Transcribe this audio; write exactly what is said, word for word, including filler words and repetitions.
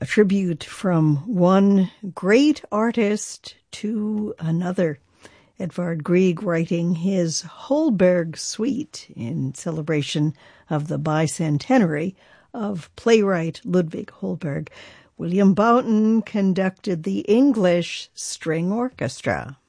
A tribute from one great artist to another. Edvard Grieg writing his Holberg Suite in celebration of the bicentenary of playwright Ludwig Holberg. William Boughton conducted the English String Orchestra.